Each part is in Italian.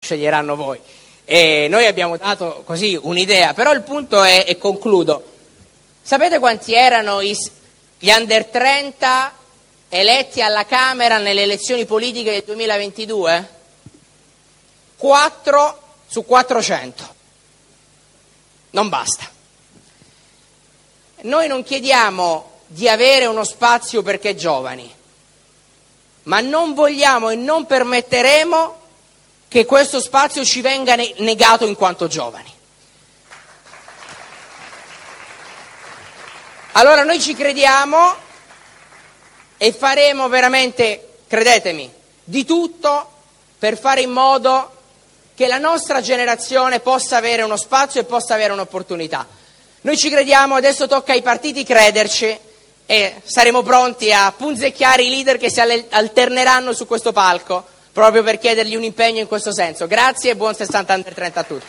sceglieranno voi. E noi abbiamo dato così un'idea, però il punto è, e concludo, sapete quanti erano gli under 30 eletti alla Camera nelle elezioni politiche del 2022? 4 su 400. Non basta. Noi non chiediamo di avere uno spazio perché giovani, ma non vogliamo e non permetteremo che questo spazio ci venga negato in quanto giovani. Allora noi ci crediamo e faremo veramente, credetemi, di tutto per fare in modo che la nostra generazione possa avere uno spazio e possa avere un'opportunità. Noi ci crediamo, adesso tocca ai partiti crederci e saremo pronti a punzecchiare i leader che si alterneranno su questo palco proprio per chiedergli un impegno in questo senso. Grazie e buon 60 under 30 a tutti.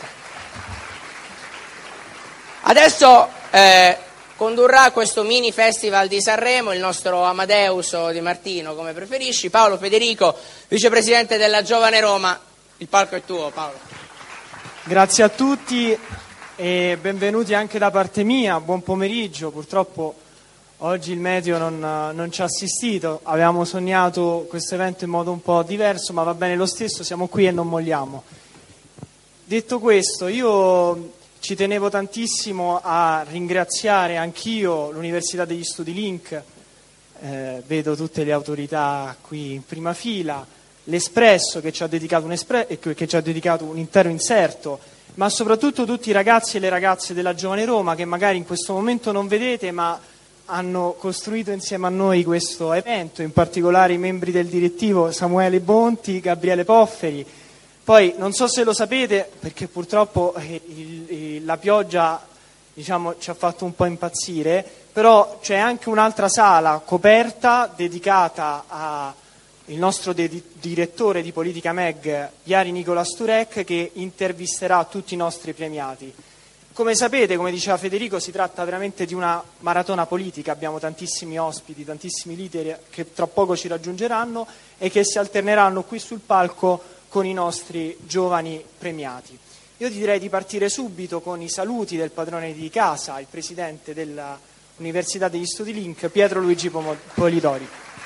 Adesso condurrà questo mini festival di Sanremo il nostro Amadeus o Di Martino, come preferisci, Paolo Federico, vicepresidente della Giovane Roma. Il palco è tuo, Paolo. Grazie a tutti e benvenuti anche da parte mia. Buon pomeriggio. Purtroppo oggi il meteo non ci ha assistito. Avevamo sognato questo evento in modo un po' diverso, ma va bene lo stesso, siamo qui e non molliamo. Detto questo, io ci tenevo tantissimo a ringraziare anch'io l'Università degli Studi Link, vedo tutte le autorità qui in prima fila, l'Espresso che ci ha dedicato un intero inserto, ma soprattutto tutti i ragazzi e le ragazze della Giovane Roma che magari in questo momento non vedete, ma hanno costruito insieme a noi questo evento, in particolare i membri del direttivo Samuele Bonti, Gabriele Pofferi. Poi non so se lo sapete, perché purtroppo la pioggia ci ha fatto un po' impazzire, però c'è anche un'altra sala coperta dedicata al nostro direttore di Politica Meg, Iari Nicolas Turek, che intervisterà tutti i nostri premiati. Come sapete, come diceva Federico, si tratta veramente di una maratona politica, abbiamo tantissimi ospiti, tantissimi leader che tra poco ci raggiungeranno e che si alterneranno qui sul palco con i nostri giovani premiati. Io direi di partire subito con i saluti del padrone di casa, il presidente dell'Università degli Studi Link, Pietro Luigi Polidori.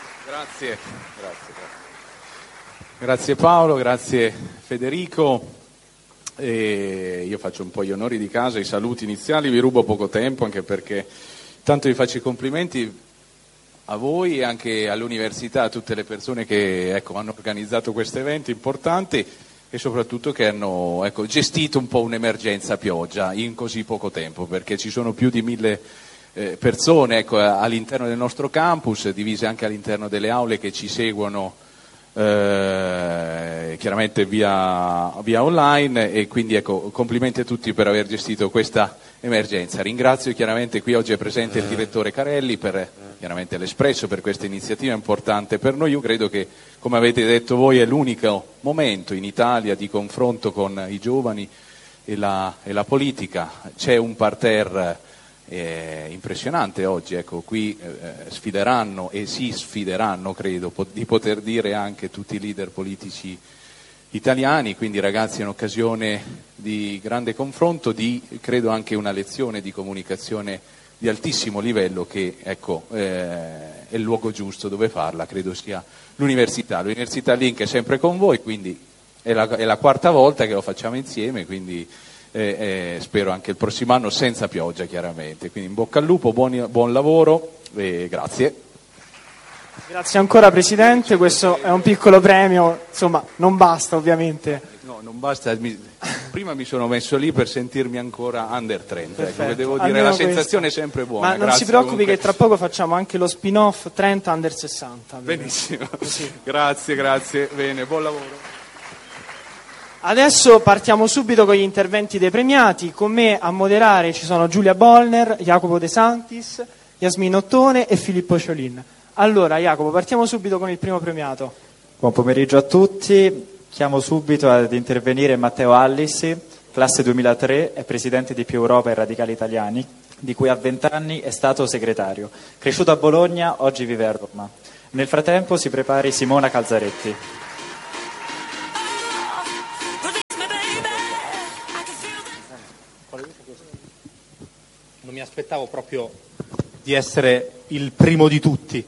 Grazie Paolo, grazie Federico. Io faccio un po' gli onori di casa, i saluti iniziali, vi rubo poco tempo anche perché tanto vi faccio i complimenti a voi e anche all'università, a tutte le persone che hanno organizzato questo evento importante e soprattutto che hanno gestito un po' un'emergenza pioggia in così poco tempo, perché ci sono più di 1000 persone all'interno del nostro campus, divise anche all'interno delle aule che ci seguono chiaramente via online, e quindi complimenti a tutti per aver gestito questa emergenza. Ringrazio chiaramente, qui oggi è presente il direttore Carelli per chiaramente l'Espresso per questa iniziativa importante per noi. Io credo che, come avete detto voi, è l'unico momento in Italia di confronto con i giovani e la politica. C'è un parterre impressionante oggi, qui sfideranno e si sfideranno, credo di poter dire, anche tutti i leader politici italiani, quindi ragazzi è un'occasione di grande confronto, credo anche una lezione di comunicazione di altissimo livello che è il luogo giusto dove farla, credo sia l'università. L'Università Link è sempre con voi, quindi è la quarta volta che lo facciamo insieme, quindi spero anche il prossimo anno senza pioggia chiaramente, quindi in bocca al lupo, buon lavoro e grazie. Grazie ancora Presidente, questo è un piccolo premio, insomma non basta ovviamente. No, non basta, prima mi sono messo lì per sentirmi ancora under 30, devo dire, almeno la sensazione è sempre buona. Ma non grazie, si preoccupi comunque. Che tra poco facciamo anche lo spin-off 30 under 60. Benissimo, grazie, bene, buon lavoro. Adesso partiamo subito con gli interventi dei premiati. Con me a moderare ci sono Giulia Bollner, Jacopo De Santis, Yasmin Ottone e Filippo Ciolin. Allora Jacopo, partiamo subito con il primo premiato. Buon pomeriggio a tutti, chiamo subito ad intervenire Matteo Allissi, classe 2003, è presidente di Più Europa e Radicali Italiani, di cui a 20 anni è stato segretario. Cresciuto a Bologna, oggi vive a Roma. Nel frattempo si prepari Simona Calzaretti. mi aspettavo proprio di essere il primo di tutti.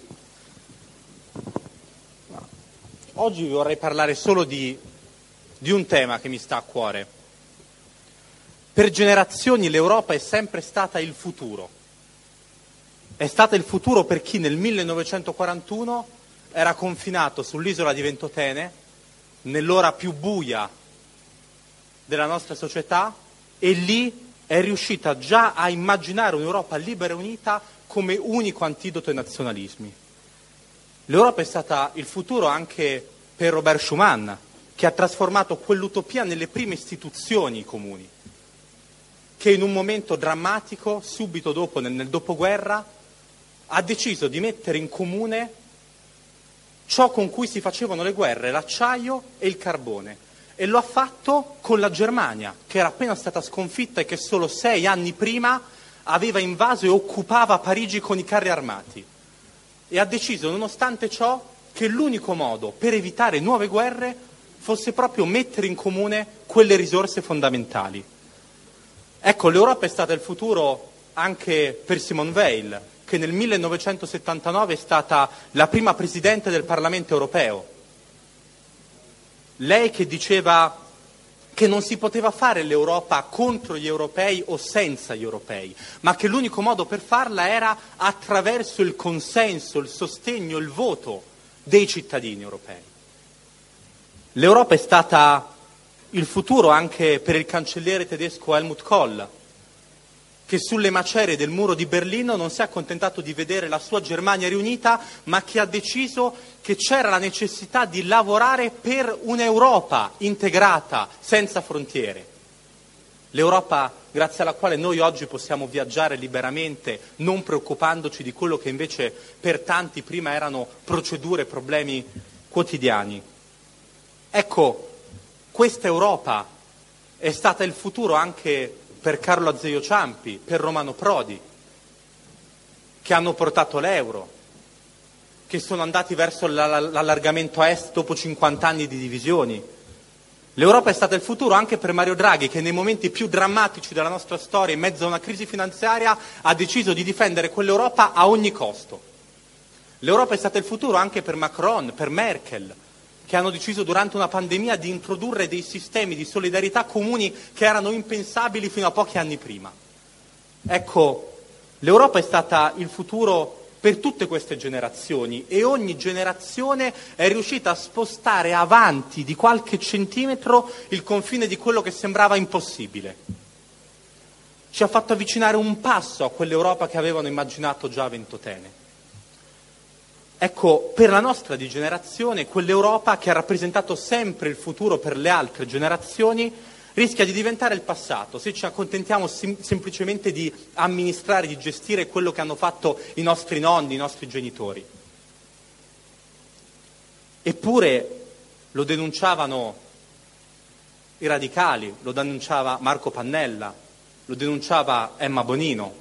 Oggi vi vorrei parlare solo di un tema che mi sta a cuore. Per generazioni l'Europa è sempre stata il futuro. È stata il futuro per chi nel 1941 era confinato sull'isola di Ventotene, nell'ora più buia della nostra società, e lì è riuscita già a immaginare un'Europa libera e unita come unico antidoto ai nazionalismi. L'Europa è stata il futuro anche per Robert Schuman, che ha trasformato quell'utopia nelle prime istituzioni comuni, che in un momento drammatico, subito dopo, nel dopoguerra, ha deciso di mettere in comune ciò con cui si facevano le guerre, l'acciaio e il carbone. E lo ha fatto con la Germania, che era appena stata sconfitta e che solo 6 anni prima aveva invaso e occupava Parigi con i carri armati. E ha deciso, nonostante ciò, che l'unico modo per evitare nuove guerre fosse proprio mettere in comune quelle risorse fondamentali. Ecco, l'Europa è stata il futuro anche per Simone Veil, che nel 1979 è stata la prima Presidente del Parlamento europeo. Lei che diceva che non si poteva fare l'Europa contro gli europei o senza gli europei, ma che l'unico modo per farla era attraverso il consenso, il sostegno, il voto dei cittadini europei. L'Europa è stata il futuro anche per il cancelliere tedesco Helmut Kohl, che sulle macerie del muro di Berlino non si è accontentato di vedere la sua Germania riunita, ma che ha deciso che c'era la necessità di lavorare per un'Europa integrata, senza frontiere. L'Europa grazie alla quale noi oggi possiamo viaggiare liberamente, non preoccupandoci di quello che invece per tanti prima erano procedure, problemi quotidiani. Ecco, questa Europa è stata il futuro anche per Carlo Azeglio Ciampi, per Romano Prodi, che hanno portato l'euro, che sono andati verso l'allargamento a est dopo 50 anni di divisioni. L'Europa è stata il futuro anche per Mario Draghi, che nei momenti più drammatici della nostra storia, in mezzo a una crisi finanziaria, ha deciso di difendere quell'Europa a ogni costo. L'Europa è stata il futuro anche per Macron, per Merkel, che hanno deciso durante una pandemia di introdurre dei sistemi di solidarietà comuni che erano impensabili fino a pochi anni prima. Ecco, l'Europa è stata il futuro per tutte queste generazioni e ogni generazione è riuscita a spostare avanti di qualche centimetro il confine di quello che sembrava impossibile. Ci ha fatto avvicinare un passo a quell'Europa che avevano immaginato già a Ventotene. Ecco, per la nostra di generazione, quell'Europa che ha rappresentato sempre il futuro per le altre generazioni rischia di diventare il passato se ci accontentiamo semplicemente di amministrare, di gestire quello che hanno fatto i nostri nonni, i nostri genitori. Eppure lo denunciavano i radicali, lo denunciava Marco Pannella, lo denunciava Emma Bonino.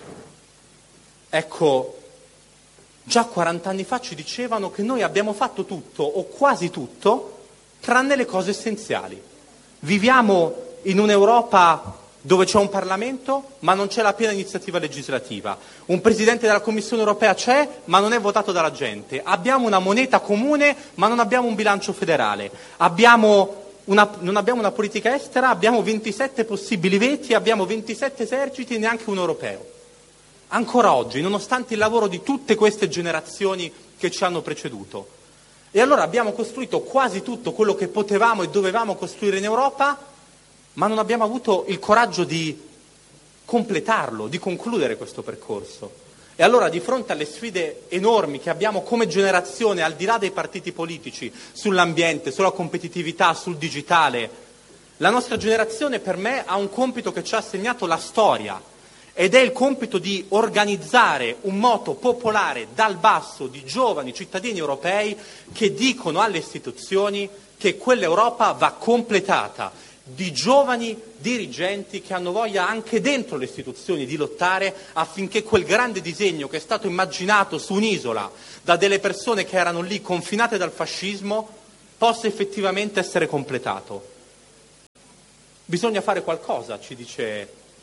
Ecco, già 40 anni fa ci dicevano che noi abbiamo fatto tutto, o quasi tutto, tranne le cose essenziali. Viviamo in un'Europa dove c'è un Parlamento, ma non c'è la piena iniziativa legislativa. Un Presidente della Commissione europea c'è, ma non è votato dalla gente. Abbiamo una moneta comune, ma non abbiamo un bilancio federale. Non abbiamo una politica estera, abbiamo 27 possibili veti, abbiamo 27 eserciti e neanche un europeo. Ancora oggi, nonostante il lavoro di tutte queste generazioni che ci hanno preceduto. E allora abbiamo costruito quasi tutto quello che potevamo e dovevamo costruire in Europa, ma non abbiamo avuto il coraggio di completarlo, di concludere questo percorso. E allora, di fronte alle sfide enormi che abbiamo come generazione, al di là dei partiti politici, sull'ambiente, sulla competitività, sul digitale, la nostra generazione, per me, ha un compito che ci ha assegnato la storia, ed è il compito di organizzare un moto popolare dal basso di giovani cittadini europei che dicono alle istituzioni che quell'Europa va completata, di giovani dirigenti che hanno voglia anche dentro le istituzioni di lottare affinché quel grande disegno che è stato immaginato su un'isola da delle persone che erano lì confinate dal fascismo possa effettivamente essere completato. Bisogna fare qualcosa, ci dice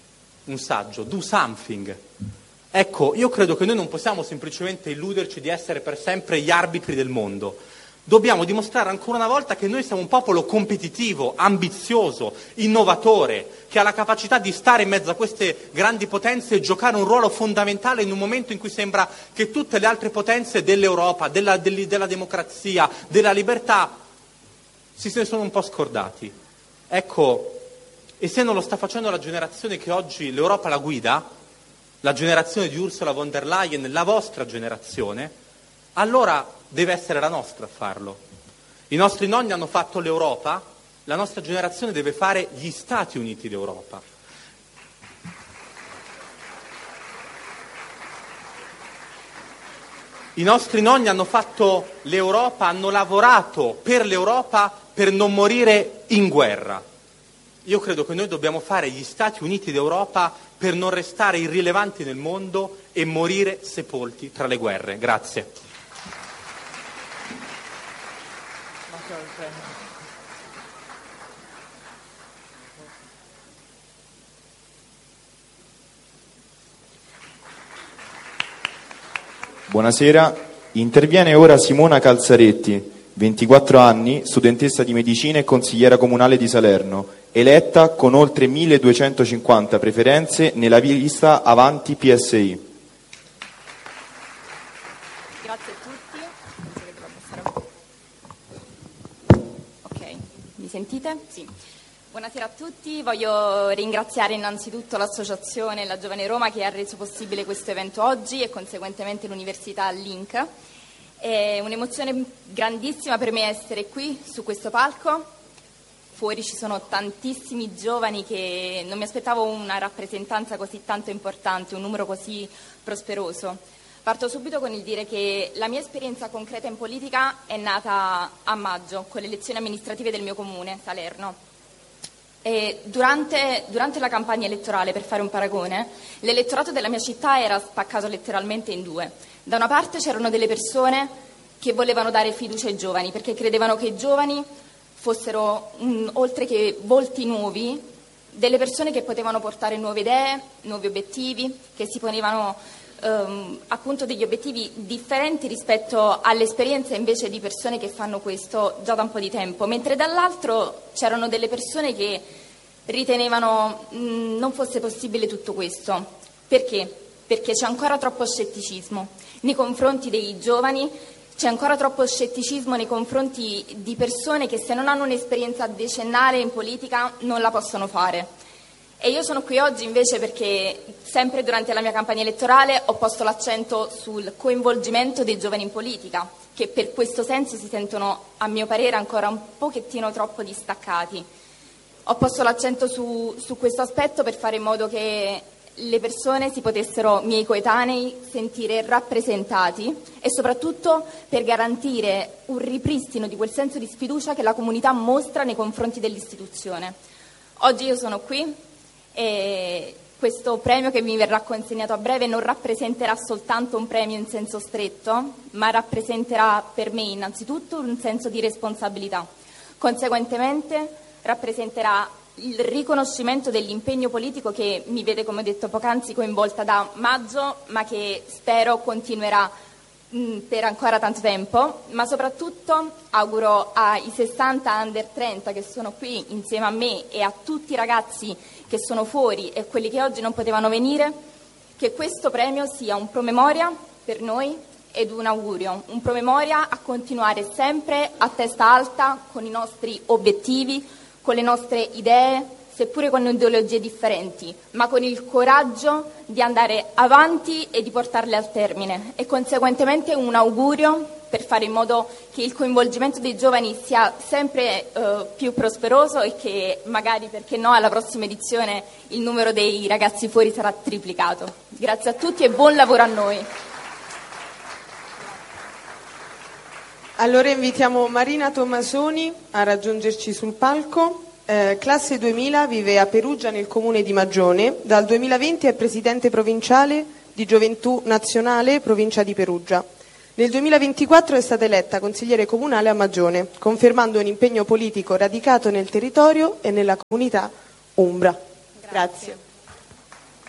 un saggio, Do Something. Ecco, io credo che noi non possiamo semplicemente illuderci di essere per sempre gli arbitri del mondo. Dobbiamo dimostrare ancora una volta che noi siamo un popolo competitivo, ambizioso, innovatore, che ha la capacità di stare in mezzo a queste grandi potenze e giocare un ruolo fondamentale in un momento in cui sembra che tutte le altre potenze dell'Europa, della democrazia, della libertà, si ne sono un po' scordati. Ecco, e se non lo sta facendo la generazione che oggi l'Europa la guida, la generazione di Ursula von der Leyen, la vostra generazione, allora deve essere la nostra a farlo. I nostri nonni hanno fatto l'Europa, la nostra generazione deve fare gli Stati Uniti d'Europa. I nostri nonni hanno fatto l'Europa, hanno lavorato per l'Europa per non morire in guerra. Io credo che noi dobbiamo fare gli Stati Uniti d'Europa per non restare irrilevanti nel mondo e morire sepolti tra le guerre. Grazie. Buonasera, interviene ora Simona Calzaretti, 24 anni, studentessa di medicina e consigliera comunale di Salerno, eletta con oltre 1250 preferenze nella lista Avanti PSI. Grazie a tutti. Ok, mi sentite? Sì. Buonasera a tutti, voglio ringraziare innanzitutto l'associazione La Giovane Roma che ha reso possibile questo evento oggi e conseguentemente l'Università Link. È un'emozione grandissima per me essere qui su questo palco. Fuori ci sono tantissimi giovani che non mi aspettavo una rappresentanza così tanto importante, un numero così prosperoso. Parto subito con il dire che la mia esperienza concreta in politica è nata a maggio con le elezioni amministrative del mio comune, Salerno. E durante la campagna elettorale, per fare un paragone, l'elettorato della mia città era spaccato letteralmente in due. Da una parte c'erano delle persone che volevano dare fiducia ai giovani, perché credevano che i giovani fossero, oltre che volti nuovi, delle persone che potevano portare nuove idee, nuovi obiettivi, che si ponevano appunto degli obiettivi differenti rispetto all'esperienza invece di persone che fanno questo già da un po' di tempo, mentre dall'altro c'erano delle persone che ritenevano non fosse possibile tutto questo. Perché? Perché c'è ancora troppo scetticismo nei confronti dei giovani, c'è ancora troppo scetticismo nei confronti di persone che se non hanno un'esperienza decennale in politica non la possono fare. E io sono qui oggi invece perché sempre durante la mia campagna elettorale ho posto l'accento sul coinvolgimento dei giovani in politica, che per questo senso si sentono, a mio parere, ancora un pochettino troppo distaccati. Ho posto l'accento su questo aspetto per fare in modo che le persone si potessero, miei coetanei, sentire rappresentati e soprattutto per garantire un ripristino di quel senso di sfiducia che la comunità mostra nei confronti dell'istituzione. Oggi io sono qui e questo premio che mi verrà consegnato a breve non rappresenterà soltanto un premio in senso stretto, ma rappresenterà per me innanzitutto un senso di responsabilità. Conseguentemente rappresenterà il riconoscimento dell'impegno politico che mi vede, come ho detto poc'anzi, coinvolta da maggio, ma che spero continuerà per ancora tanto tempo, ma soprattutto auguro ai 60 under 30 che sono qui insieme a me e a tutti i ragazzi che sono fuori e quelli che oggi non potevano venire, che questo premio sia un promemoria per noi ed un augurio, un promemoria a continuare sempre a testa alta con i nostri obiettivi, con le nostre idee, seppure con ideologie differenti, ma con il coraggio di andare avanti e di portarle al termine. E conseguentemente un augurio per fare in modo che il coinvolgimento dei giovani sia sempre più prosperoso e che magari, perché no, alla prossima edizione il numero dei ragazzi fuori sarà triplicato. Grazie a tutti e buon lavoro a noi. Allora invitiamo Marina Tommasoni a raggiungerci sul palco. Classe 2000, vive a Perugia nel comune di Magione, dal 2020 è presidente provinciale di Gioventù Nazionale, provincia di Perugia. Nel 2024 è stata eletta consigliere comunale a Magione, confermando un impegno politico radicato nel territorio e nella comunità umbra. Grazie.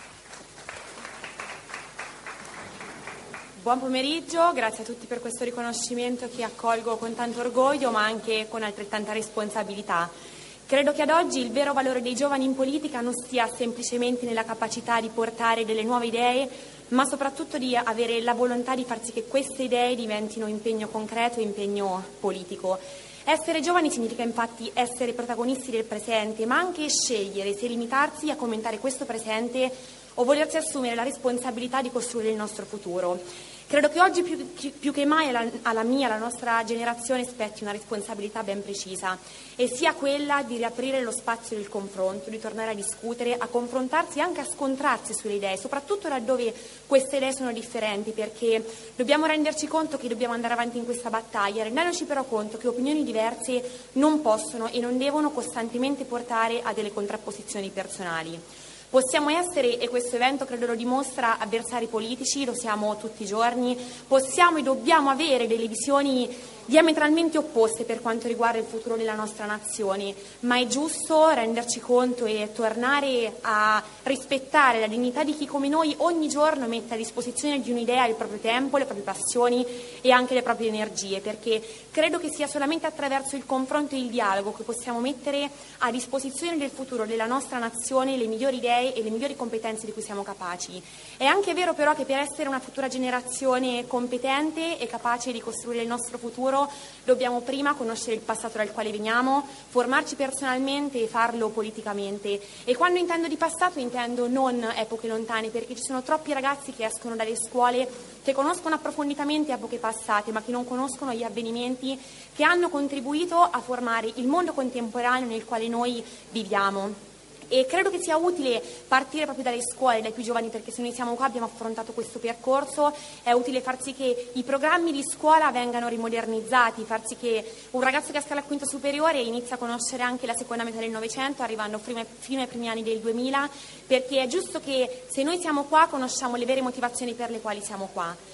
Buon pomeriggio, grazie a tutti per questo riconoscimento che accolgo con tanto orgoglio ma anche con altrettanta responsabilità. Credo che ad oggi il vero valore dei giovani in politica non stia semplicemente nella capacità di portare delle nuove idee, ma soprattutto di avere la volontà di far sì che queste idee diventino impegno concreto e impegno politico. Essere giovani significa infatti essere protagonisti del presente, ma anche scegliere se limitarsi a commentare questo presente o volersi assumere la responsabilità di costruire il nostro futuro. Credo che oggi più che mai alla nostra generazione spetti una responsabilità ben precisa, e sia quella di riaprire lo spazio del confronto, di tornare a discutere, a confrontarsi e anche a scontrarsi sulle idee, soprattutto laddove queste idee sono differenti, perché dobbiamo renderci conto che dobbiamo andare avanti in questa battaglia, rendendoci però conto che opinioni diverse non possono e non devono costantemente portare a delle contrapposizioni personali. Possiamo essere, e questo evento credo lo dimostra, avversari politici, lo siamo tutti i giorni, possiamo e dobbiamo avere delle visioni diametralmente opposte per quanto riguarda il futuro della nostra nazione, ma è giusto renderci conto e tornare a rispettare la dignità di chi come noi ogni giorno mette a disposizione di un'idea il proprio tempo, le proprie passioni e anche le proprie energie, perché credo che sia solamente attraverso il confronto e il dialogo che possiamo mettere a disposizione del futuro della nostra nazione le migliori idee e le migliori competenze di cui siamo capaci. È anche vero però che per essere una futura generazione competente e capace di costruire il nostro futuro dobbiamo prima conoscere il passato dal quale veniamo, formarci personalmente e farlo politicamente. E quando intendo di passato intendo non epoche lontane, perché ci sono troppi ragazzi che escono dalle scuole che conoscono approfonditamente epoche passate, ma che non conoscono gli avvenimenti che hanno contribuito a formare il mondo contemporaneo nel quale noi viviamo. E credo che sia utile partire proprio dalle scuole, dai più giovani, perché se noi siamo qua, abbiamo affrontato questo percorso, è utile far sì che i programmi di scuola vengano rimodernizzati, far sì che un ragazzo che esca al quinto superiore inizia a conoscere anche la seconda metà del Novecento, arrivando fino ai primi anni del 2000, perché è giusto che se noi siamo qua conosciamo le vere motivazioni per le quali siamo qua.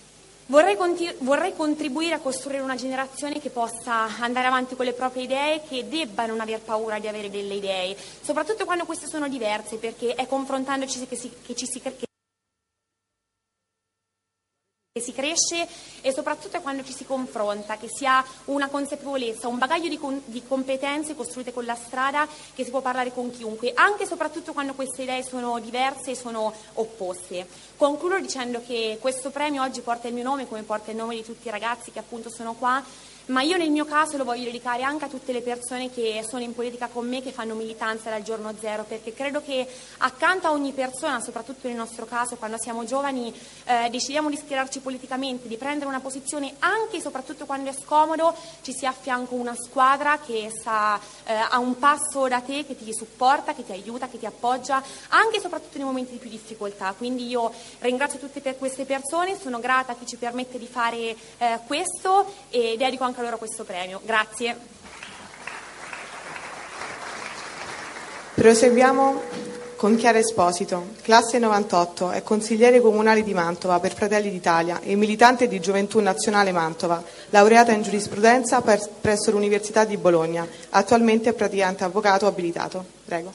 Vorrei contribuire a costruire una generazione che possa andare avanti con le proprie idee, che debba non aver paura di avere delle idee, soprattutto quando queste sono diverse, perché è confrontandoci che si cresce, e soprattutto è quando ci si confronta che si ha una consapevolezza, un bagaglio di competenze costruite con la strada, che si può parlare con chiunque, anche e soprattutto quando queste idee sono diverse e sono opposte. Concludo dicendo che questo premio oggi porta il mio nome, come porta il nome di tutti i ragazzi che appunto sono qua, ma io nel mio caso lo voglio dedicare anche a tutte le persone che sono in politica con me, che fanno militanza dal giorno zero, perché credo che accanto a ogni persona, soprattutto nel nostro caso quando siamo giovani, decidiamo di schierarci politicamente, di prendere una posizione anche e soprattutto quando è scomodo, ci sia a fianco una squadra che sta a un passo da te, che ti supporta, che ti aiuta, che ti appoggia, anche e soprattutto nei momenti di più difficoltà. Quindi io ringrazio tutte per queste persone, sono grata a chi ci permette di fare questo, e dedico anche a loro questo premio. Grazie. Proseguiamo con Chiara Esposito, classe 98, è consigliere comunale di Mantova per Fratelli d'Italia e militante di Gioventù Nazionale Mantova, laureata in giurisprudenza presso l'Università di Bologna, attualmente è praticante avvocato abilitato. Prego.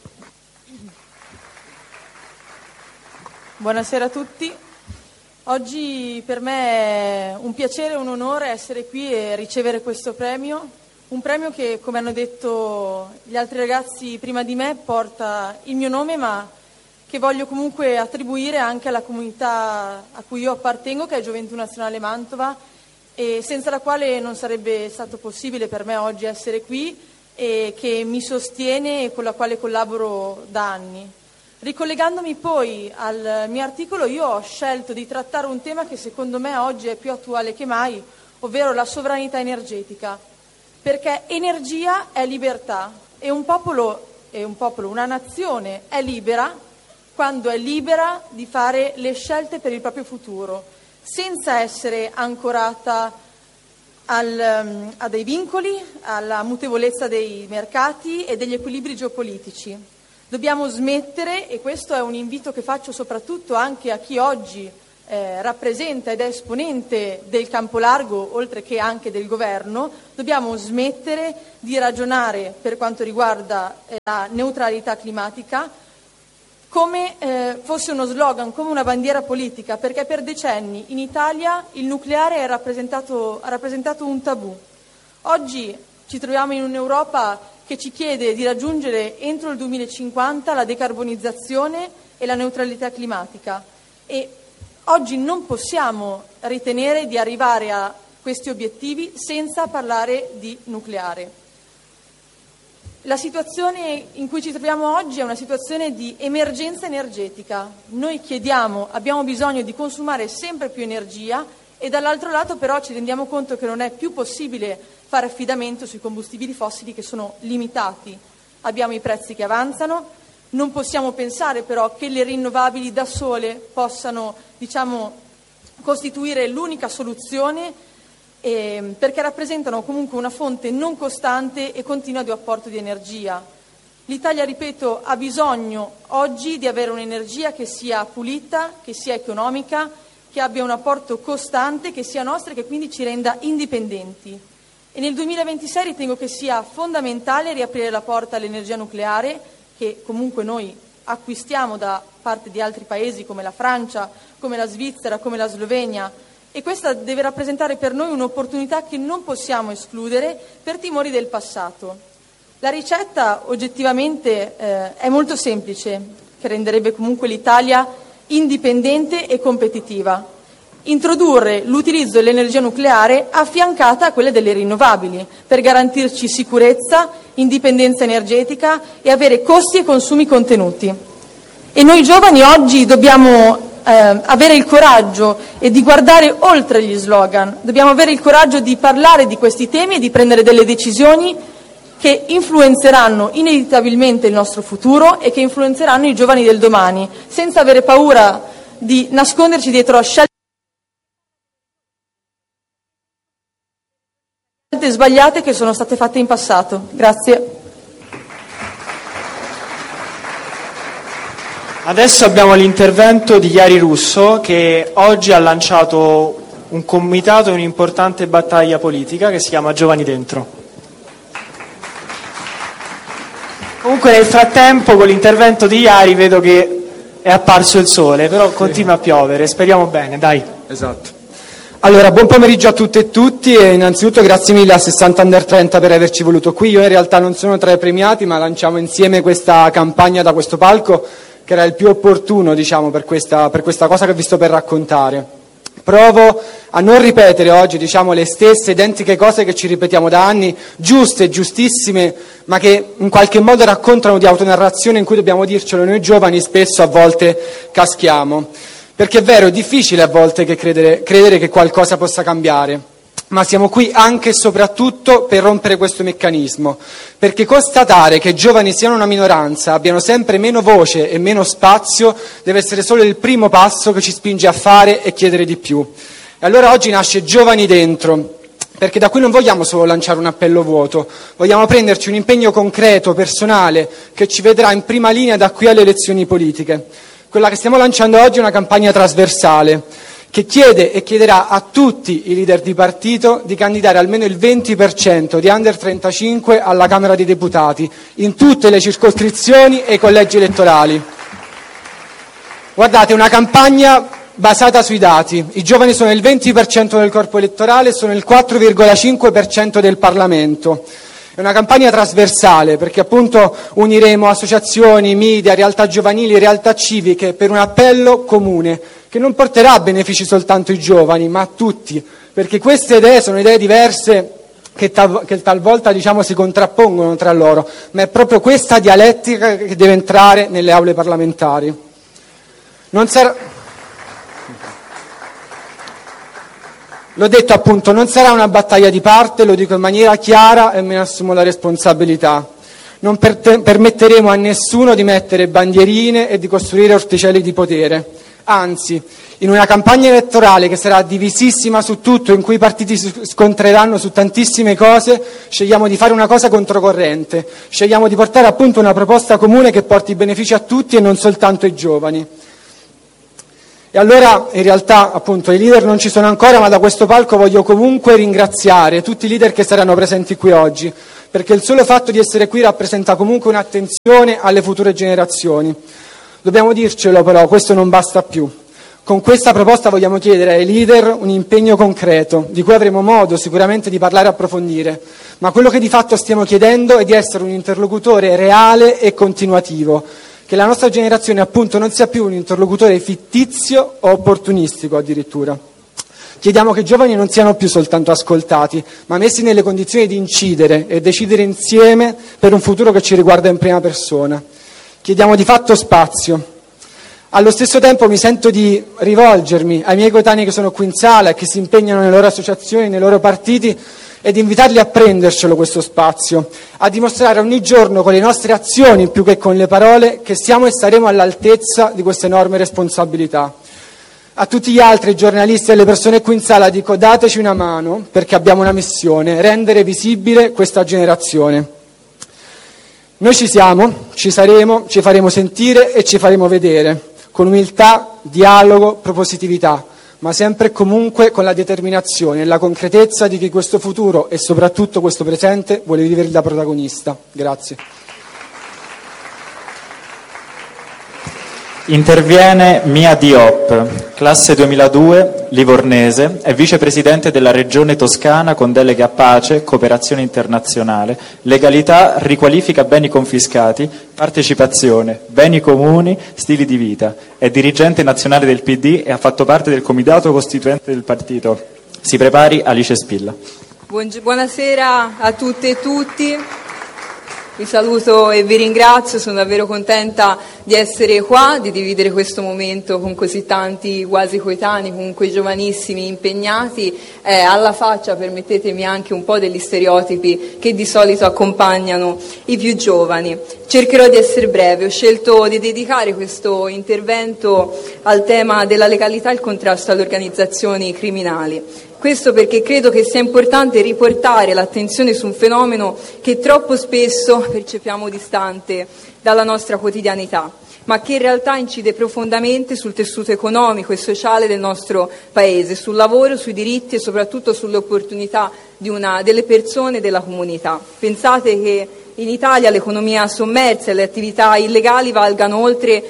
Buonasera a tutti. Oggi per me è un piacere e un onore essere qui e ricevere questo premio, un premio che, come hanno detto gli altri ragazzi prima di me, porta il mio nome, ma che voglio comunque attribuire anche alla comunità a cui io appartengo, che è Gioventù Nazionale Mantova, e senza la quale non sarebbe stato possibile per me oggi essere qui, e che mi sostiene e con la quale collaboro da anni. Ricollegandomi poi al mio articolo, io ho scelto di trattare un tema che secondo me oggi è più attuale che mai, ovvero la sovranità energetica, perché energia è libertà e un popolo, una nazione è libera quando è libera di fare le scelte per il proprio futuro, senza essere ancorata a dei vincoli, alla mutevolezza dei mercati e degli equilibri geopolitici. Dobbiamo smettere, e questo è un invito che faccio soprattutto anche a chi oggi rappresenta ed è esponente del campo largo, oltre che anche del governo, dobbiamo smettere di ragionare per quanto riguarda la neutralità climatica come fosse uno slogan, come una bandiera politica, perché per decenni in Italia il nucleare ha rappresentato un tabù. Oggi ci troviamo in un'Europa che ci chiede di raggiungere entro il 2050 la decarbonizzazione e la neutralità climatica, e oggi non possiamo ritenere di arrivare a questi obiettivi senza parlare di nucleare. La situazione in cui ci troviamo oggi è una situazione di emergenza energetica. Noi abbiamo bisogno di consumare sempre più energia e dall'altro lato però ci rendiamo conto che non è più possibile fare affidamento sui combustibili fossili, che sono limitati. Abbiamo i prezzi che avanzano, non possiamo pensare però che le rinnovabili da sole possano, costituire l'unica soluzione, perché rappresentano comunque una fonte non costante e continua di apporto di energia. L'Italia, ripeto, ha bisogno oggi di avere un'energia che sia pulita, che sia economica, che abbia un apporto costante, che sia nostra e che quindi ci renda indipendenti. E nel 2026 ritengo che sia fondamentale riaprire la porta all'energia nucleare, che comunque noi acquistiamo da parte di altri paesi come la Francia, come la Svizzera, come la Slovenia, e questa deve rappresentare per noi un'opportunità che non possiamo escludere per timori del passato. La ricetta oggettivamente è molto semplice, che renderebbe comunque l'Italia indipendente e competitiva. Introdurre l'utilizzo dell'energia nucleare affiancata a quelle delle rinnovabili, per garantirci sicurezza, indipendenza energetica e avere costi e consumi contenuti. E noi giovani oggi dobbiamo avere il coraggio e di guardare oltre gli slogan, dobbiamo avere il coraggio di parlare di questi temi e di prendere delle decisioni che influenzeranno inevitabilmente il nostro futuro e che influenzeranno i giovani del domani, senza avere paura di nasconderci dietro a scelte sbagliate che sono state fatte in passato. Grazie. Adesso abbiamo l'intervento di Iari Russo, che oggi ha lanciato un comitato e un'importante battaglia politica che si chiama Giovani Dentro. Comunque nel frattempo con l'intervento di Iari vedo che è apparso il sole, però continua a piovere, speriamo bene, dai. Esatto. Allora, buon pomeriggio a tutte e tutti e innanzitutto grazie mille a 60 Under 30 per averci voluto qui. Io in realtà non sono tra i premiati, ma lanciamo insieme questa campagna da questo palco, che era il più opportuno, diciamo, per questa cosa che vi sto per raccontare. Provo a non ripetere oggi, diciamo, le stesse identiche cose che ci ripetiamo da anni, giuste, giustissime, ma che in qualche modo raccontano di autonarrazione in cui dobbiamo dircelo noi giovani, spesso a volte caschiamo. Perché è vero, è difficile a volte credere che qualcosa possa cambiare. Ma siamo qui anche e soprattutto per rompere questo meccanismo, perché constatare che i giovani siano una minoranza, abbiano sempre meno voce e meno spazio, deve essere solo il primo passo che ci spinge a fare e chiedere di più. E allora oggi nasce Giovani Dentro, perché da qui non vogliamo solo lanciare un appello vuoto, vogliamo prenderci un impegno concreto, personale, che ci vedrà in prima linea da qui alle elezioni politiche. Quella che stiamo lanciando oggi è una campagna trasversale, che chiede e chiederà a tutti i leader di partito di candidare almeno il 20% di under 35 alla Camera dei Deputati, in tutte le circoscrizioni e i collegi elettorali. Guardate, una campagna basata sui dati. I giovani sono il 20% del corpo elettorale, sono il 4,5% del Parlamento. È una campagna trasversale perché appunto uniremo associazioni, media, realtà giovanili, realtà civiche per un appello comune che non porterà a benefici soltanto ai giovani, ma a tutti, perché queste idee sono idee diverse che talvolta diciamo si contrappongono tra loro, ma è proprio questa dialettica che deve entrare nelle aule parlamentari. L'ho detto appunto, non sarà una battaglia di parte, lo dico in maniera chiara e me ne assumo la responsabilità. Non permetteremo a nessuno di mettere bandierine e di costruire orticelli di potere. Anzi, in una campagna elettorale che sarà divisissima su tutto, in cui i partiti si scontreranno su tantissime cose, scegliamo di fare una cosa controcorrente, scegliamo di portare appunto una proposta comune che porti benefici a tutti e non soltanto ai giovani. E allora, in realtà, appunto, i leader non ci sono ancora, ma da questo palco voglio comunque ringraziare tutti i leader che saranno presenti qui oggi, perché il solo fatto di essere qui rappresenta comunque un'attenzione alle future generazioni. Dobbiamo dircelo però, questo non basta più. Con questa proposta vogliamo chiedere ai leader un impegno concreto, di cui avremo modo sicuramente di parlare e approfondire, ma quello che di fatto stiamo chiedendo è di essere un interlocutore reale e continuativo, che la nostra generazione appunto non sia più un interlocutore fittizio o opportunistico addirittura. Chiediamo che i giovani non siano più soltanto ascoltati, ma messi nelle condizioni di incidere e decidere insieme per un futuro che ci riguarda in prima persona. Chiediamo di fatto spazio. Allo stesso tempo mi sento di rivolgermi ai miei coetanei che sono qui in sala e che si impegnano nelle loro associazioni, nei loro partiti, e di invitarli a prendercelo questo spazio, a dimostrare ogni giorno con le nostre azioni più che con le parole che siamo e saremo all'altezza di queste enormi responsabilità. A tutti gli altri giornalisti e alle persone qui in sala dico: dateci una mano, perché abbiamo una missione: rendere visibile questa generazione. Noi ci siamo, ci saremo, ci faremo sentire e ci faremo vedere, con umiltà, dialogo, propositività, ma sempre e comunque con la determinazione e la concretezza di chi questo futuro e soprattutto questo presente vuole vivere da protagonista. Grazie. Interviene Mia Diop, classe 2002, livornese, è vicepresidente della Regione Toscana con deleghe a pace, cooperazione internazionale, legalità, riqualifica beni confiscati, partecipazione, beni comuni, stili di vita. È dirigente nazionale del PD e ha fatto parte del comitato costituente del partito. Si prepari, Alice Spilla. Buonasera a tutte e tutti. Vi saluto e vi ringrazio, sono davvero contenta di essere qua, di dividere questo momento con così tanti quasi coetanei, comunque giovanissimi impegnati, alla faccia, permettetemi, anche un po' degli stereotipi che di solito accompagnano i più giovani. Cercherò di essere breve, ho scelto di dedicare questo intervento al tema della legalità e il contrasto alle organizzazioni criminali. Questo perché credo che sia importante riportare l'attenzione su un fenomeno che troppo spesso percepiamo distante dalla nostra quotidianità, ma che in realtà incide profondamente sul tessuto economico e sociale del nostro Paese, sul lavoro, sui diritti e soprattutto sulle opportunità delle persone e della comunità. Pensate che in Italia l'economia sommersa e le attività illegali valgano oltre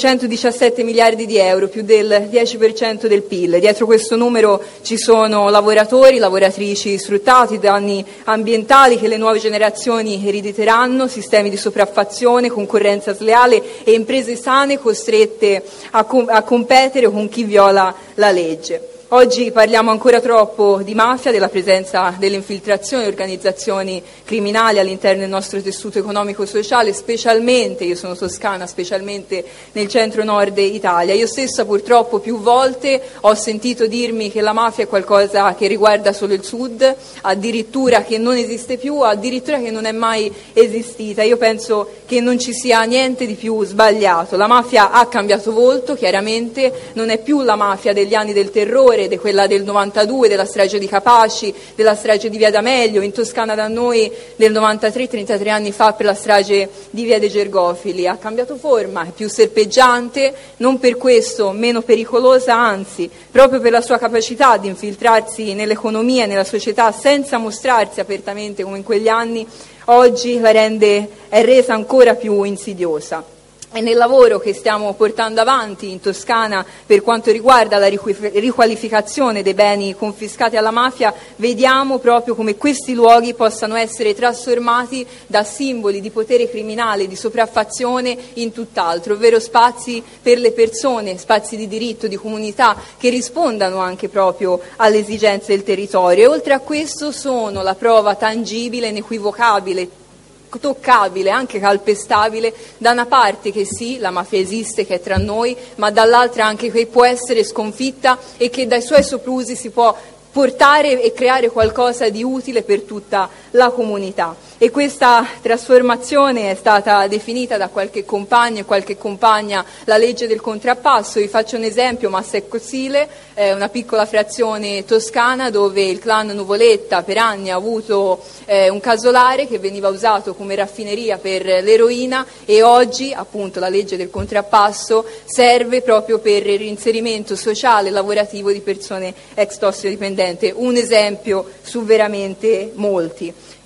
217 miliardi di euro, più del 10% del PIL. Dietro questo numero ci sono lavoratori, lavoratrici sfruttati, danni ambientali che le nuove generazioni erediteranno, sistemi di sopraffazione, concorrenza sleale e imprese sane costrette a competere con chi viola la legge. Oggi parliamo ancora troppo di mafia, della presenza delle infiltrazioni e organizzazioni criminali all'interno del nostro tessuto economico-sociale, specialmente, io sono toscana, specialmente nel centro-nord Italia. Io stessa purtroppo più volte ho sentito dirmi che la mafia è qualcosa che riguarda solo il sud, addirittura che non esiste più, addirittura che non è mai esistita. Io penso che non ci sia niente di più sbagliato. La mafia ha cambiato volto, chiaramente, non è più la mafia degli anni del terrore, di quella del 92, della strage di Capaci, della strage di Via D'Amelio, in Toscana da noi del 93, 33 anni fa per la strage di Via dei Gergofili. Ha cambiato forma, è più serpeggiante, non per questo meno pericolosa, anzi, proprio per la sua capacità di infiltrarsi nell'economia e nella società senza mostrarsi apertamente come in quegli anni, oggi è resa ancora più insidiosa. E nel lavoro che stiamo portando avanti in Toscana per quanto riguarda la riqualificazione dei beni confiscati alla mafia, vediamo proprio come questi luoghi possano essere trasformati da simboli di potere criminale, di sopraffazione, in tutt'altro, ovvero spazi per le persone, spazi di diritto, di comunità, che rispondano anche proprio alle esigenze del territorio. E oltre a questo sono la prova tangibile, inequivocabile, toccabile, anche calpestabile, da una parte che sì, la mafia esiste, che è tra noi, ma dall'altra anche che può essere sconfitta e che dai suoi soprusi si può portare e creare qualcosa di utile per tutta la comunità. E questa trasformazione è stata definita da qualche compagno e qualche compagna la legge del contrappasso. Vi faccio un esempio: Massecco Sile, una piccola frazione toscana dove il clan Nuvoletta per anni ha avuto un casolare che veniva usato come raffineria per l'eroina, e oggi appunto la legge del contrappasso serve proprio per il reinserimento sociale e lavorativo di persone ex tossicodipendenti. Un esempio su veramente molti.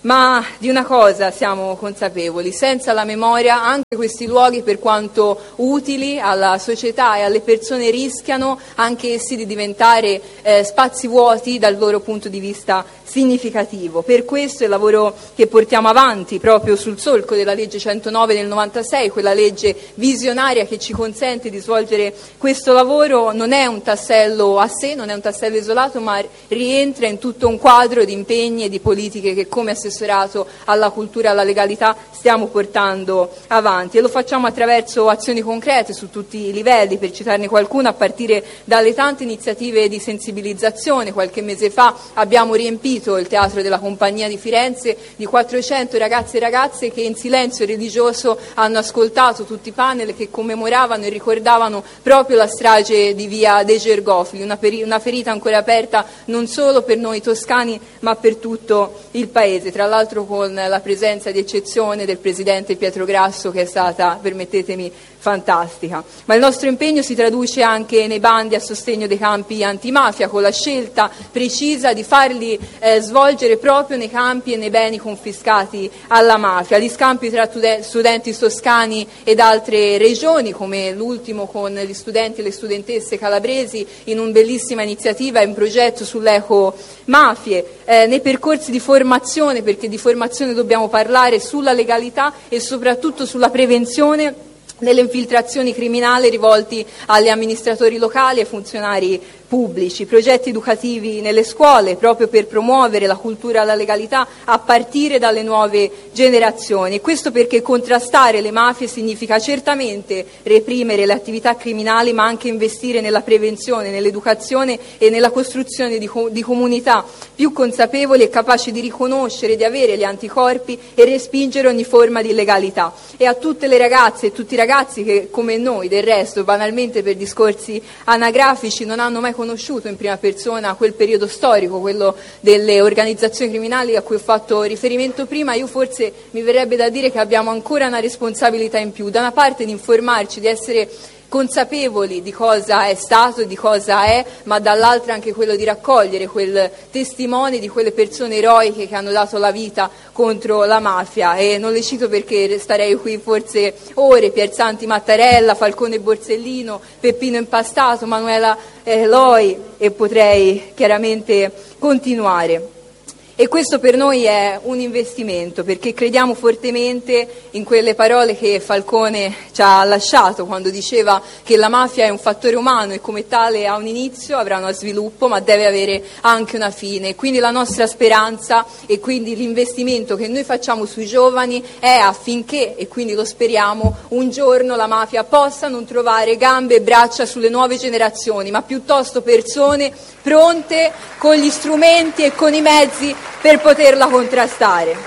Ma di una cosa siamo consapevoli: senza la memoria anche questi luoghi, per quanto utili alla società e alle persone, rischiano anche essi di diventare spazi vuoti dal loro punto di vista significativo. Per questo il lavoro che portiamo avanti proprio sul solco della legge 109 del 96, quella legge visionaria che ci consente di svolgere questo lavoro, non è un tassello a sé, non è un tassello isolato, ma rientra in tutto un quadro di impegni e di politiche che come assessorato alla cultura e alla legalità stiamo portando avanti, e lo facciamo attraverso azioni concrete su tutti i livelli. Per citarne qualcuna, a partire dalle tante iniziative di sensibilizzazione. Qualche mese fa abbiamo riempito il Teatro della Compagnia di Firenze di 400 ragazzi e ragazze che in silenzio religioso hanno ascoltato tutti i panel che commemoravano e ricordavano proprio la strage di via dei Gergofili, una ferita ancora aperta non solo per noi toscani ma per tutto il Paese, tra l'altro con la presenza di eccezione del Presidente Pietro Grasso, che è stata, permettetemi, fantastica. Ma il nostro impegno si traduce anche nei bandi a sostegno dei campi antimafia, con la scelta precisa di farli svolgere proprio nei campi e nei beni confiscati alla mafia. Gli scampi tra studenti toscani ed altre regioni, come l'ultimo con gli studenti e le studentesse calabresi in una bellissima iniziativa e un progetto sull'eco-mafie, nei percorsi di formazione, perché di formazione dobbiamo parlare, sulla legalità e soprattutto sulla prevenzione delle infiltrazioni criminali rivolti agli amministratori locali e funzionari pubblici, progetti educativi nelle scuole proprio per promuovere la cultura della legalità a partire dalle nuove generazioni. E questo perché contrastare le mafie significa certamente reprimere le attività criminali, ma anche investire nella prevenzione, nell'educazione e nella costruzione di comunità più consapevoli e capaci di riconoscere, di avere gli anticorpi e respingere ogni forma di illegalità. E a tutte le ragazze e tutti i ragazzi che, come noi del resto, banalmente per discorsi anagrafici, non hanno mai conosciuto in prima persona quel periodo storico, quello delle organizzazioni criminali a cui ho fatto riferimento prima, io forse mi verrebbe da dire che abbiamo ancora una responsabilità in più, da una parte di informarci, di essere consapevoli di cosa è stato e di cosa è, ma dall'altra anche quello di raccogliere quel testimone di quelle persone eroiche che hanno dato la vita contro la mafia. E non le cito perché starei qui forse ore: Piersanti Mattarella, Falcone Borsellino, Peppino Impastato, Manuela Loi, e potrei chiaramente continuare. E questo per noi è un investimento, perché crediamo fortemente in quelle parole che Falcone ci ha lasciato quando diceva che la mafia è un fattore umano e come tale ha un inizio, avrà uno sviluppo, ma deve avere anche una fine. Quindi la nostra speranza e quindi l'investimento che noi facciamo sui giovani è affinché, e quindi lo speriamo, un giorno la mafia possa non trovare gambe e braccia sulle nuove generazioni, ma piuttosto persone pronte con gli strumenti e con i mezzi per poterla contrastare.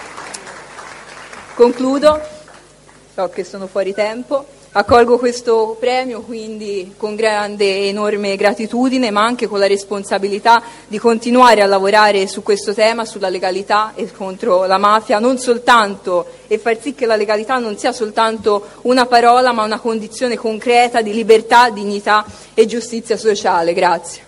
Concludo, so che sono fuori tempo, accolgo questo premio quindi con grande e enorme gratitudine, ma anche con la responsabilità di continuare a lavorare su questo tema, sulla legalità e contro la mafia, non soltanto, e far sì che la legalità non sia soltanto una parola, ma una condizione concreta di libertà, dignità e giustizia sociale. Grazie.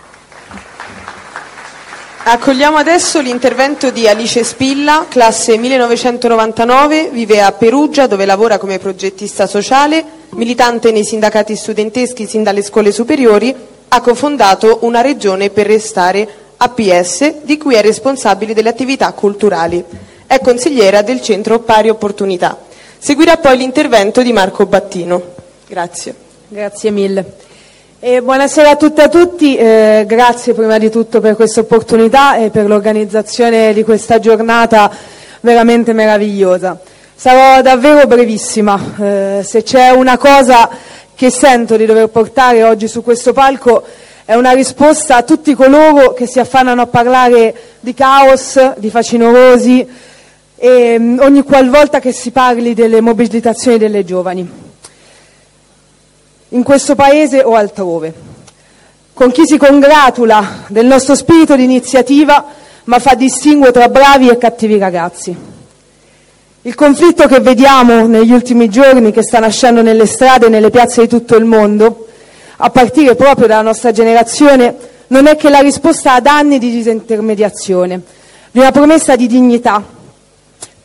Accogliamo adesso l'intervento di Alice Spilla, classe 1999, vive a Perugia dove lavora come progettista sociale, militante nei sindacati studenteschi sin dalle scuole superiori, ha cofondato Una Regione per Restare APS, di cui è responsabile delle attività culturali. È consigliera del Centro Pari Opportunità. Seguirà poi l'intervento di Marco Battino. Grazie. Grazie mille. Buonasera a tutte e a tutti, grazie prima di tutto per questa opportunità e per l'organizzazione di questa giornata veramente meravigliosa. Sarò davvero brevissima, se c'è una cosa che sento di dover portare oggi su questo palco è una risposta a tutti coloro che si affannano a parlare di caos, di facinorosi e ogni qualvolta che si parli delle mobilitazioni delle giovani. In questo paese o altrove, con chi si congratula del nostro spirito di iniziativa ma fa distinguo tra bravi e cattivi ragazzi. Il conflitto che vediamo negli ultimi giorni, che sta nascendo nelle strade e nelle piazze di tutto il mondo, a partire proprio dalla nostra generazione, non è che la risposta ad anni di disintermediazione, di una promessa di dignità,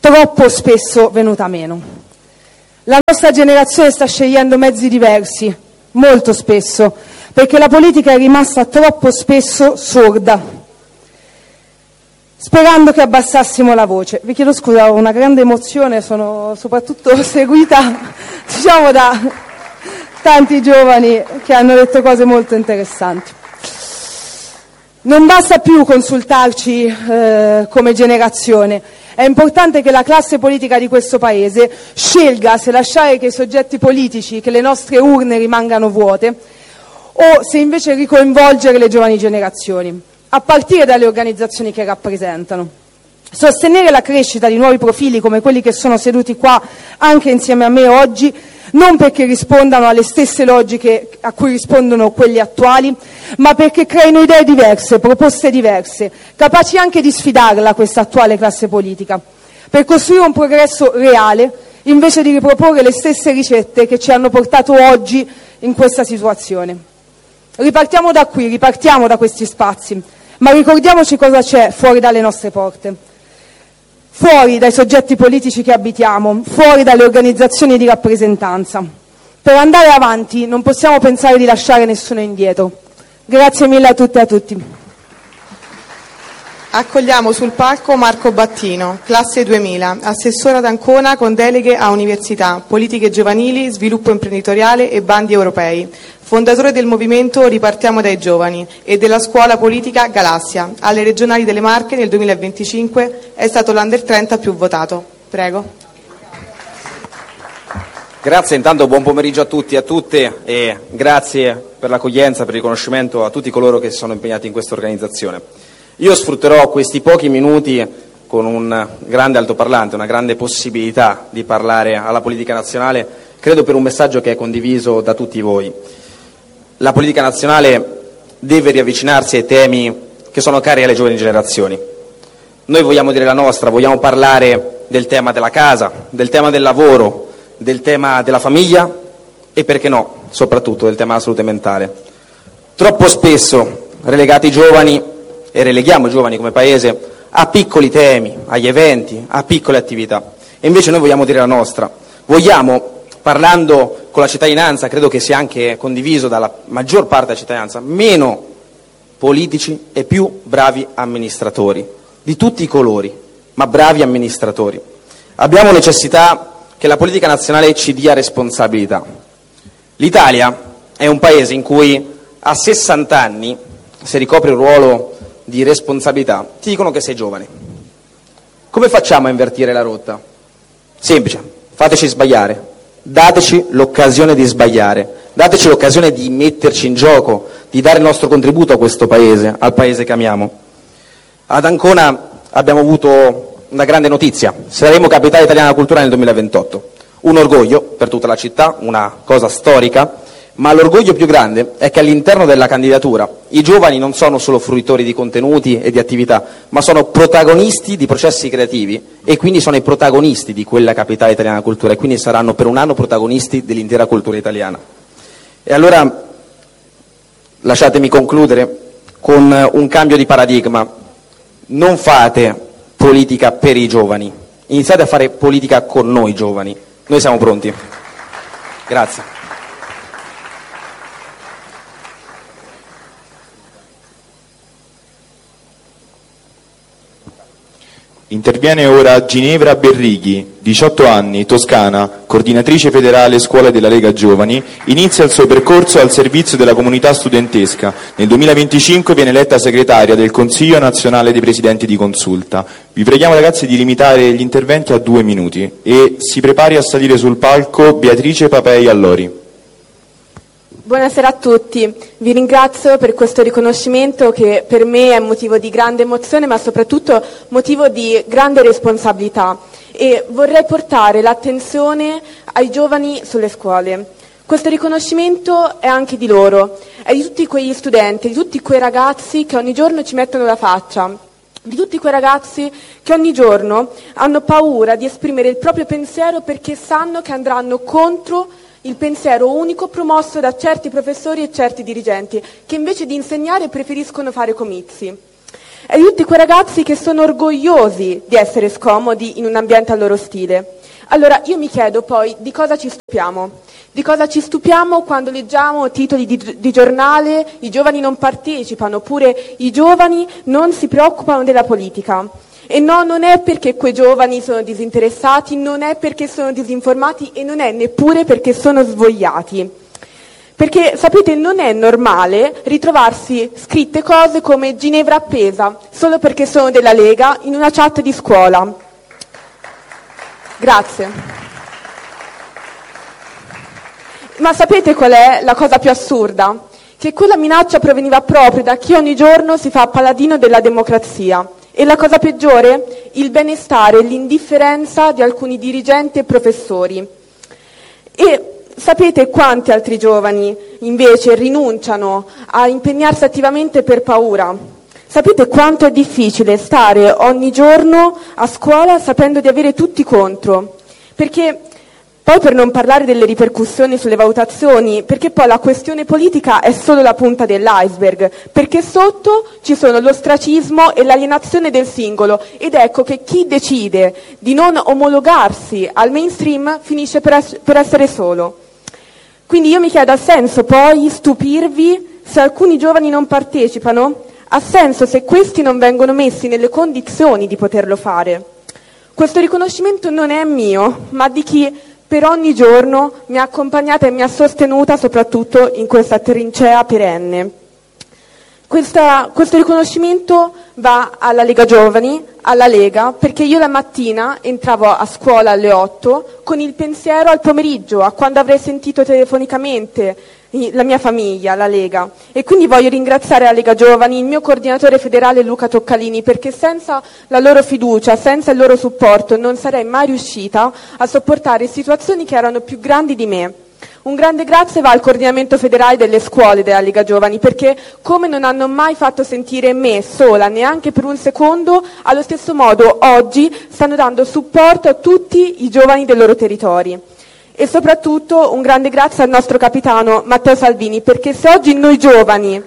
troppo spesso venuta meno. La nostra generazione sta scegliendo mezzi diversi, molto spesso, perché la politica è rimasta troppo spesso sorda, sperando che abbassassimo la voce. Vi chiedo scusa, ho una grande emozione, sono soprattutto seguita, diciamo, da tanti giovani che hanno detto cose molto interessanti. Non basta più consultarci come generazione, è importante che la classe politica di questo Paese scelga se lasciare che i soggetti politici, che le nostre urne rimangano vuote, o se invece ricoinvolgere le giovani generazioni, a partire dalle organizzazioni che rappresentano. Sostenere la crescita di nuovi profili come quelli che sono seduti qua anche insieme a me oggi, non perché rispondano alle stesse logiche a cui rispondono quelli attuali, ma perché creino idee diverse, proposte diverse, capaci anche di sfidarla questa attuale classe politica, per costruire un progresso reale, invece di riproporre le stesse ricette che ci hanno portato oggi in questa situazione. Ripartiamo da qui, ripartiamo da questi spazi, ma ricordiamoci cosa c'è fuori dalle nostre porte, fuori dai soggetti politici che abitiamo, fuori dalle organizzazioni di rappresentanza. Per andare avanti non possiamo pensare di lasciare nessuno indietro. Grazie mille a tutte e a tutti. Accogliamo sul palco Marco Battino, classe 2000, assessore ad Ancona con deleghe a università, politiche giovanili, sviluppo imprenditoriale e bandi europei, fondatore del movimento Ripartiamo dai Giovani e della scuola politica Galassia. Alle regionali delle Marche nel 2025 è stato l'Under 30 più votato. Prego. Grazie, intanto buon pomeriggio a tutti e a tutte e grazie per l'accoglienza, per il riconoscimento a tutti coloro che si sono impegnati in questa organizzazione. Io sfrutterò questi pochi minuti con un grande altoparlante, una grande possibilità di parlare alla politica nazionale, credo per un messaggio che è condiviso da tutti voi. La politica nazionale deve riavvicinarsi ai temi che sono cari alle giovani generazioni. Noi vogliamo dire la nostra, vogliamo parlare del tema della casa, del tema del lavoro, del tema della famiglia e, perché no, soprattutto del tema della salute mentale. Troppo spesso relegati i giovani e releghiamo i giovani come Paese a piccoli temi, agli eventi, a piccole attività. E invece noi vogliamo dire la nostra. Vogliamo, parlando con la cittadinanza, credo che sia anche condiviso dalla maggior parte della cittadinanza, meno politici e più bravi amministratori, di tutti i colori, ma bravi amministratori. Abbiamo necessità che la politica nazionale ci dia responsabilità. L'Italia è un Paese in cui a 60 anni, se ricopri un ruolo di responsabilità, ti dicono che sei giovane. Come facciamo a invertire la rotta? Semplice, fateci sbagliare, dateci l'occasione di sbagliare, dateci l'occasione di metterci in gioco, di dare il nostro contributo a questo Paese, al Paese che amiamo. Ad Ancona abbiamo avuto una grande notizia, saremo capitale italiana della cultura nel 2028, un orgoglio per tutta la città, una cosa storica, ma l'orgoglio più grande è che all'interno della candidatura i giovani non sono solo fruitori di contenuti e di attività, ma sono protagonisti di processi creativi e quindi sono i protagonisti di quella capitale italiana della cultura e quindi saranno per un anno protagonisti dell'intera cultura italiana. E allora lasciatemi concludere con un cambio di paradigma. Non fate politica per i giovani, iniziate a fare politica con noi giovani. Noi siamo pronti. Grazie. Interviene ora Ginevra Berrighi, 18 anni, toscana, coordinatrice federale Scuola della Lega Giovani, inizia il suo percorso al servizio della comunità studentesca. Nel 2025 viene eletta segretaria del Consiglio Nazionale dei Presidenti di Consulta. Vi preghiamo ragazzi di limitare gli interventi a 2 minuti e si prepari a salire sul palco Beatrice Papei Allori. Buonasera a tutti, vi ringrazio per questo riconoscimento che per me è motivo di grande emozione ma soprattutto motivo di grande responsabilità e vorrei portare l'attenzione ai giovani sulle scuole. Questo riconoscimento è anche di loro, è di tutti quegli studenti, di tutti quei ragazzi che ogni giorno ci mettono la faccia, di tutti quei ragazzi che ogni giorno hanno paura di esprimere il proprio pensiero perché sanno che andranno contro il pensiero unico promosso da certi professori e certi dirigenti che invece di insegnare preferiscono fare comizi. e di tutti quei ragazzi che sono orgogliosi di essere scomodi in un ambiente al loro stile. Allora io mi chiedo poi di cosa ci stupiamo? Di cosa ci stupiamo quando leggiamo titoli di giornale, i giovani non partecipano, oppure i giovani non si preoccupano della politica? E no, non è perché quei giovani sono disinteressati, non è perché sono disinformati e non è neppure perché sono svogliati. Perché, sapete, non è normale ritrovarsi scritte cose come Ginevra appesa, solo perché sono della Lega, in una chat di scuola. Grazie. Ma sapete qual è la cosa più assurda? Che quella minaccia proveniva proprio da chi ogni giorno si fa paladino della democrazia. E la cosa peggiore? Il benestare e l'indifferenza di alcuni dirigenti e professori. E sapete quanti altri giovani invece rinunciano a impegnarsi attivamente per paura? Sapete quanto è difficile stare ogni giorno a scuola sapendo di avere tutti contro? Perché poi, per non parlare delle ripercussioni sulle valutazioni, perché poi la questione politica è solo la punta dell'iceberg, perché sotto ci sono l'ostracismo e l'alienazione del singolo, ed ecco che chi decide di non omologarsi al mainstream finisce per essere solo. Quindi io mi chiedo, ha senso poi stupirvi se alcuni giovani non partecipano? Ha senso se questi non vengono messi nelle condizioni di poterlo fare? Questo riconoscimento non è mio, ma di chi per ogni giorno mi ha accompagnata e mi ha sostenuta soprattutto in questa trincea perenne. Questo riconoscimento va alla Lega Giovani, alla Lega, perché io la mattina entravo a scuola alle 8 con il pensiero al pomeriggio, a quando avrei sentito telefonicamente la mia famiglia, la Lega. E quindi voglio ringraziare la Lega Giovani, il mio coordinatore federale Luca Toccalini, perché senza la loro fiducia, senza il loro supporto, non sarei mai riuscita a sopportare situazioni che erano più grandi di me. Un grande grazie va al coordinamento federale delle scuole della Lega Giovani, perché come non hanno mai fatto sentire me sola, neanche per un secondo, allo stesso modo oggi stanno dando supporto a tutti i giovani dei loro territori. E soprattutto un grande grazie al nostro capitano Matteo Salvini, perché se oggi noi giovani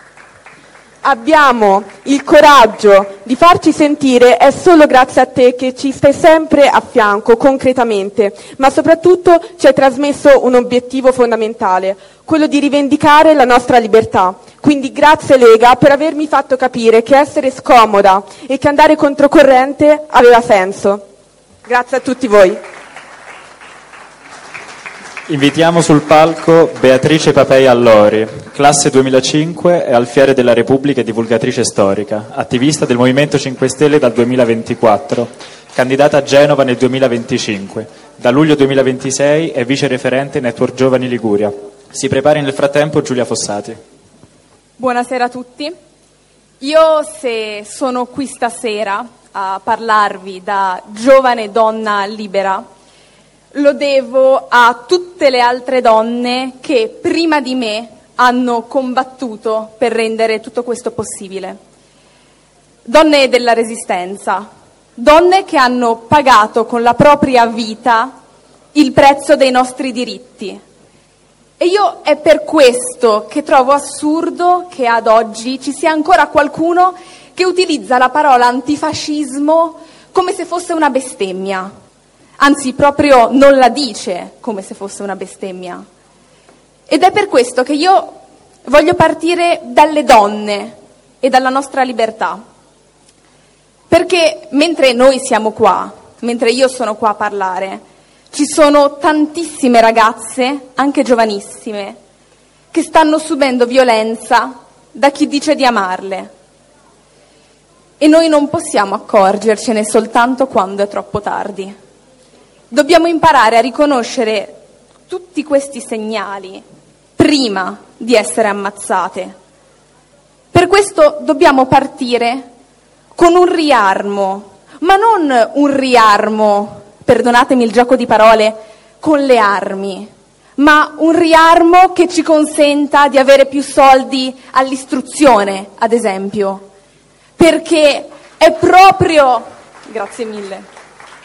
abbiamo il coraggio di farci sentire è solo grazie a te, che ci stai sempre a fianco concretamente, ma soprattutto ci hai trasmesso un obiettivo fondamentale, quello di rivendicare la nostra libertà. Quindi grazie Lega per avermi fatto capire che essere scomoda e che andare controcorrente aveva senso. Grazie a tutti voi. Invitiamo sul palco Beatrice Papei Allori, classe 2005 e alfiere della Repubblica e divulgatrice storica, attivista del Movimento 5 Stelle dal 2024, candidata a Genova nel 2025, da luglio 2026 è vice referente Network Giovani Liguria. Si prepari nel frattempo Giulia Fossati. Buonasera a tutti. Io, se sono qui stasera a parlarvi da giovane donna libera, lo devo a tutte le altre donne che prima di me hanno combattuto per rendere tutto questo possibile. Donne della Resistenza, donne che hanno pagato con la propria vita il prezzo dei nostri diritti. E io è per questo che trovo assurdo che ad oggi ci sia ancora qualcuno che utilizza la parola antifascismo come se fosse una bestemmia. Anzi, proprio non la dice come se fosse una bestemmia. Ed è per questo che io voglio partire dalle donne e dalla nostra libertà. Perché mentre noi siamo qua, mentre io sono qua a parlare, ci sono tantissime ragazze, anche giovanissime, che stanno subendo violenza da chi dice di amarle. E noi non possiamo accorgercene soltanto quando è troppo tardi. Dobbiamo imparare a riconoscere tutti questi segnali prima di essere ammazzate. Per questo dobbiamo partire con un riarmo, ma non un riarmo, perdonatemi il gioco di parole, con le armi, ma un riarmo che ci consenta di avere più soldi all'istruzione, ad esempio, perché è proprio, grazie mille,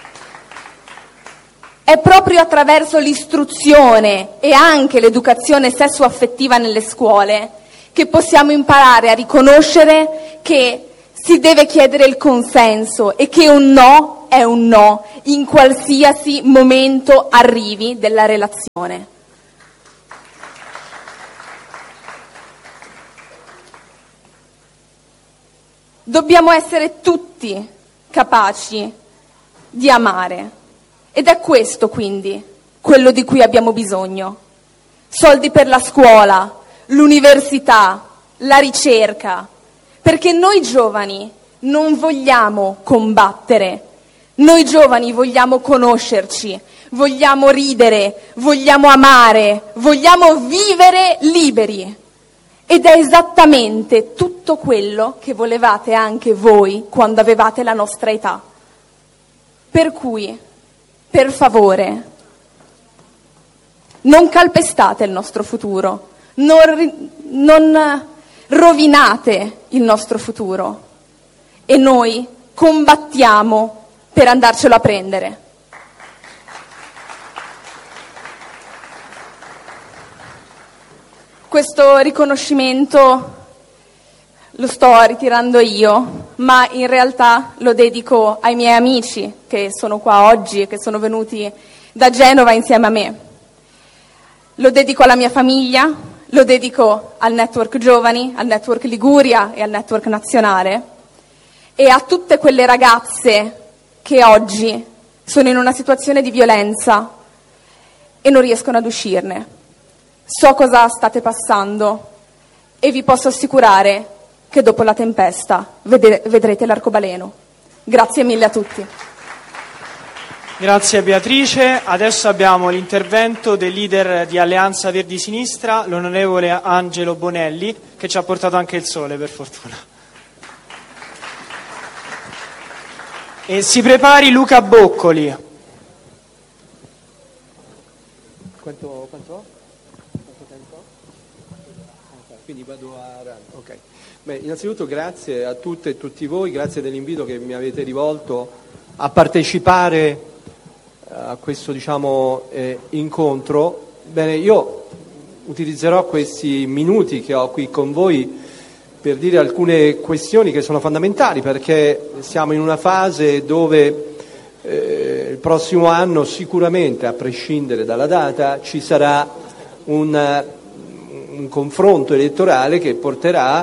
è proprio attraverso l'istruzione e anche l'educazione sessuaffettiva nelle scuole che possiamo imparare a riconoscere che si deve chiedere il consenso e che un no è un no in qualsiasi momento arrivi della relazione. Dobbiamo essere tutti capaci di amare ed è questo quindi quello di cui abbiamo bisogno. Soldi per la scuola, l'università, la ricerca, perché noi giovani non vogliamo combattere, noi giovani vogliamo conoscerci, vogliamo ridere, vogliamo amare, vogliamo vivere liberi. Ed è esattamente tutto quello che volevate anche voi quando avevate la nostra età. Per cui, per favore, non calpestate il nostro futuro, non rovinate il nostro futuro e noi combattiamo per andarcelo a prendere. Questo riconoscimento lo sto ritirando io, ma in realtà lo dedico ai miei amici che sono qua oggi e che sono venuti da Genova insieme a me. Lo dedico alla mia famiglia, lo dedico al Network Giovani, al Network Liguria e al Network Nazionale e a tutte quelle ragazze che oggi sono in una situazione di violenza e non riescono ad uscirne. So cosa state passando e vi posso assicurare che dopo la tempesta vedrete l'arcobaleno. Grazie mille a tutti. Grazie Beatrice. Adesso abbiamo l'intervento del leader di Alleanza Verdi Sinistra, l'onorevole Angelo Bonelli, che ci ha portato anche il sole, per fortuna. E si prepari Luca Boccoli. Quanto ho? Quindi vado a run. Ok. Beh, innanzitutto grazie a tutte e tutti voi, grazie dell'invito che mi avete rivolto a partecipare a questo incontro. Bene, io utilizzerò questi minuti che ho qui con voi per dire alcune questioni che sono fondamentali, perché siamo in una fase dove il prossimo anno sicuramente, a prescindere dalla data, ci sarà un confronto elettorale che porterà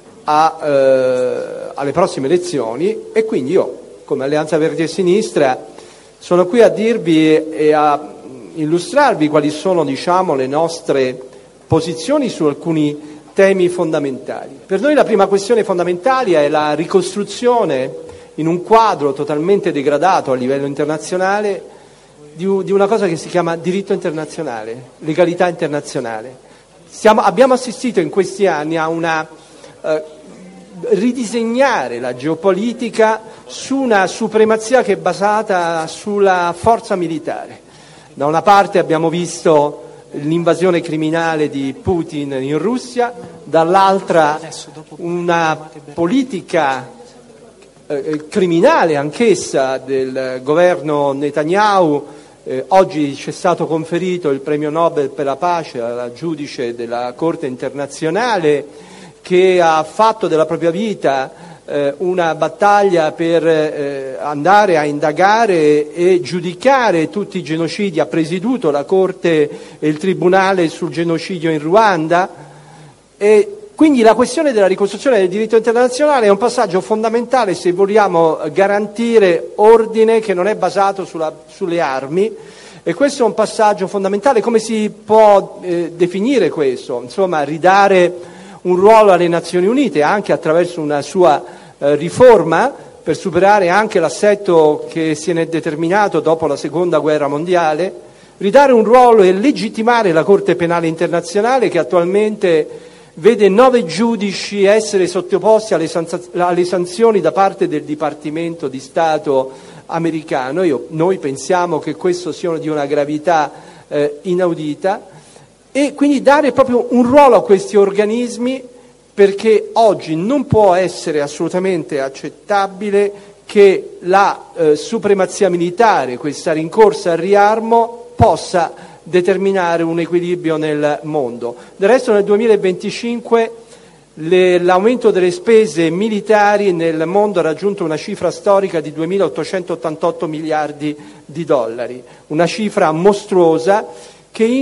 alle prossime elezioni e quindi io, come Alleanza Verdi e Sinistra, sono qui a dirvi e a illustrarvi quali sono, le nostre posizioni su alcuni temi fondamentali. Per noi la prima questione fondamentale è la ricostruzione in un quadro totalmente degradato a livello internazionale di una cosa che si chiama diritto internazionale, legalità internazionale. Abbiamo assistito in questi anni a ridisegnare la geopolitica su una supremazia che è basata sulla forza militare. Da una parte abbiamo visto l'invasione criminale di Putin in Russia, dall'altra una politica criminale anch'essa del governo Netanyahu. Oggi ci è stato conferito il premio Nobel per la pace alla giudice della Corte internazionale che ha fatto della propria vita una battaglia per andare a indagare e giudicare tutti i genocidi, ha presieduto la Corte e il Tribunale sul genocidio in Ruanda e quindi la questione della ricostruzione del diritto internazionale è un passaggio fondamentale se vogliamo garantire ordine che non è basato sulle armi e questo è un passaggio fondamentale. Come si può definire questo? Insomma, ridare un ruolo alle Nazioni Unite anche attraverso una sua riforma per superare anche l'assetto che si è determinato dopo la Seconda Guerra Mondiale, ridare un ruolo e legittimare la Corte Penale Internazionale che attualmente vede 9 giudici essere sottoposti alle sanzioni da parte del Dipartimento di Stato americano. Noi pensiamo che questo sia di una gravità inaudita e quindi dare proprio un ruolo a questi organismi perché oggi non può essere assolutamente accettabile che la supremazia militare, questa rincorsa al riarmo, possa determinare un equilibrio nel mondo. Del resto nel 2025 l'aumento delle spese militari nel mondo ha raggiunto una cifra storica di 2.888 miliardi di dollari, una cifra mostruosa che